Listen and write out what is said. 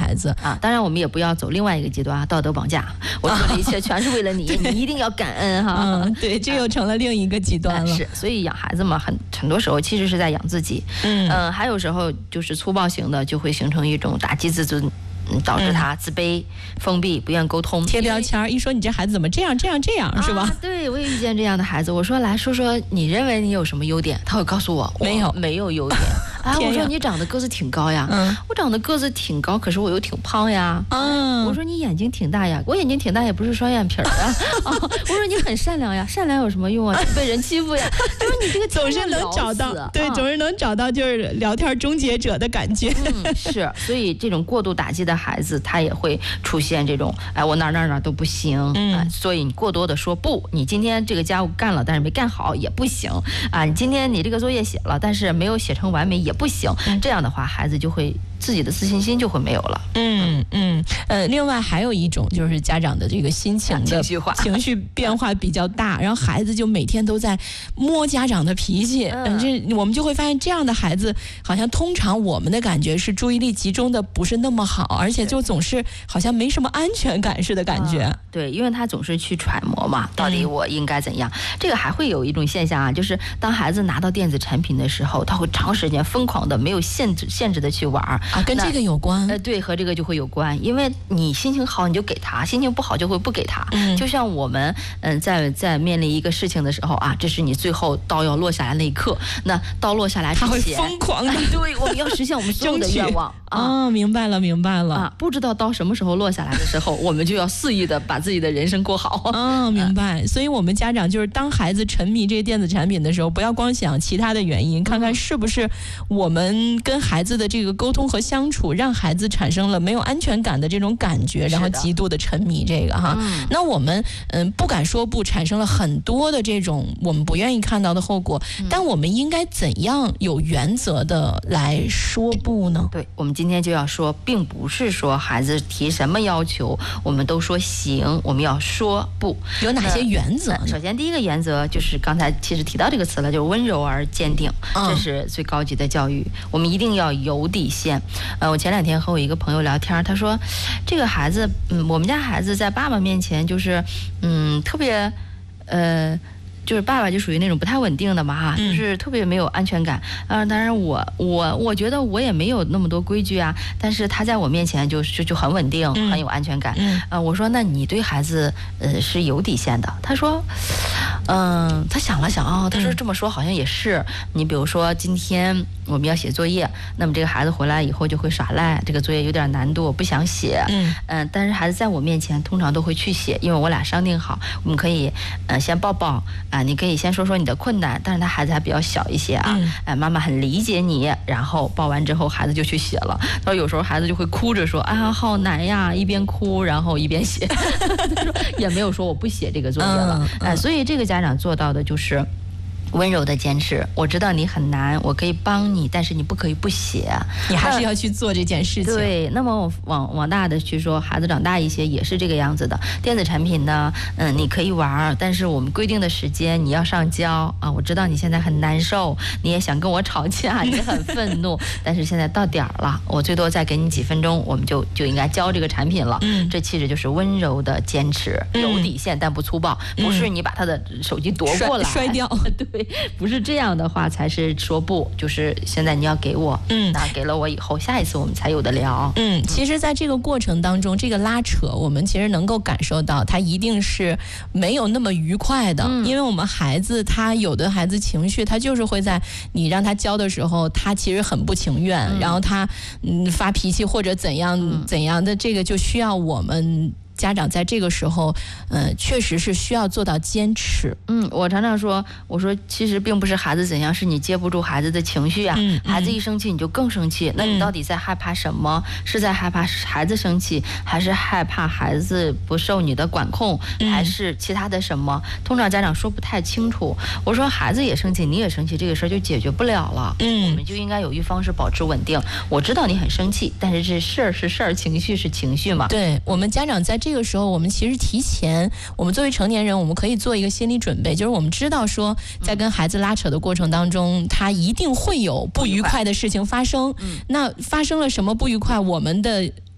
孩子啊。当然，我们也不要走另外一个极端啊，道德绑架。我做的一切全是为了你，你一定要感恩哈。 对，这又成了另一个极端了。 是，所以养孩子嘛，很多时候其实是在养自己。还有时候就是粗暴型的，就会形成一种打击自尊。导致他自卑、封闭、不愿沟通， 贴标签，一说你这孩子怎么这样，是吧？ 对，我也遇见这样的孩子。我说来说说，你认为你有什么优点？他会告诉我，没有优点。我说你长得个子挺高呀，我长得个子挺高，可是我又挺胖呀。我说你眼睛挺大呀，我眼睛挺大也不是双眼皮啊。我说你很善良呀，善良有什么用啊？被人欺负呀。他说你这个总是能找到，对，总是能找到就是聊天终结者的感觉。 是，所以这种过度打击的孩子，他也会出现这种，我哪都不行，所以你过多的说不，你今天这个家务干了，但是没干好也不行啊，你今天你这个作业写了，但是没有写成完美也不行，这样的话，孩子就会自己的自信心就会没有了。 另外还有一种就是家长的这个心情的情绪变化比较大，然后孩子就每天都在摸家长的脾气，我们就会发现这样的孩子，好像通常我们的感觉是注意力集中的不是那么好，而且就总是好像没什么安全感似的感觉。 对，因为他总是去揣摩嘛，到底我应该怎样。这个还会有一种现象啊，就是当孩子拿到电子产品的时候，他会长时间疯狂的没有限制的去玩啊，跟这个有关。 对，和这个就会有关，因为你心情好你就给他，心情不好就会不给他。就像我们在面临一个事情的时候啊，这是你最后刀要落下来那一刻，那刀落下来之前， 他会疯狂的， 对，我们要实现我们所有的愿望啊。明白了啊， 不知道刀什么时候落下来的时候，我们就要肆意的把自己的人生过好。 明白。所以我们家长就是当孩子沉迷这些电子产品的时候，不要光想其他的原因，看看是不是我们跟孩子的这个沟通和相处，让孩子产生了没有安全感的这种感觉，然后极度的沉迷这个哈。那我们不敢说不，产生了很多的这种我们不愿意看到的后果，但我们应该怎样有原则的来说不呢？ 对，我们今天就要说，并不是说孩子提什么要求我们都说行，我们要说不。 有哪些原则呢？ 首先第一个原则就是刚才其实提到这个词了，就是温柔而坚定，这是最高级的教育。我们一定要有底线。我前2天和我一个朋友聊天，他说这个孩子，我们家孩子在爸爸面前就是特别就是爸爸就属于那种不太稳定的嘛，就是特别没有安全感。当然我觉得我也没有那么多规矩啊，但是他在我面前就很稳定，很有安全感。我说那你对孩子是有底线的。他说他想了想他说这么说好像也是。你比如说今天我们要写作业，那么这个孩子回来以后就会耍赖，这个作业有点难度，我不想写。但是孩子在我面前通常都会去写，因为我俩商定好，我们可以先抱抱你可以先说说你的困难，但是他孩子还比较小一些啊，妈妈很理解你，然后抱完之后孩子就去写了。他说有时候孩子就会哭着说好难呀，一边哭然后一边写。他说也没有说我不写这个作业了。所以这个家长做到的就是温柔的坚持，我知道你很难，我可以帮你，但是你不可以不写， 你还是要去做这件事情。 对，那么我往大的去说，孩子长大一些也是这个样子的。电子产品呢，你可以玩，但是我们规定的时间你要上交啊。我知道你现在很难受，你也想跟我吵架，你很愤怒，但是现在到点了，我最多再给你几分钟，我们就应该交这个产品了。这其实就是温柔的坚持，有底线但不粗暴，不是你把他的手机夺过来摔掉。 对。不是这样的话才是说不，就是现在你要给我，那给了我以后，下一次我们才有的聊。 其实在这个过程当中，这个拉扯我们其实能够感受到他一定是没有那么愉快的，因为我们孩子他有的孩子情绪他就是会在你让他教的时候，他其实很不情愿，然后他发脾气或者怎样的，这个就需要我们家长在这个时候确实是需要做到坚持。 我常常说，我说其实并不是孩子怎样，是你接不住孩子的情绪啊。孩子一生气你就更生气，那你到底在害怕什么？是在害怕孩子生气，还是害怕孩子不受你的管控，还是其他的什么？通常家长说不太清楚。我说孩子也生气，你也生气，这个事儿就解决不了了。我们就应该有一方是保持稳定。我知道你很生气，但是这事儿是事儿，情绪是情绪嘛。 对，我们家长在这个时候，我们其实提前，我们作为成年人，我们可以做一个心理准备，就是我们知道说，在跟孩子拉扯的过程当中，他一定会有不愉快的事情发生。那发生了什么不愉快，我们的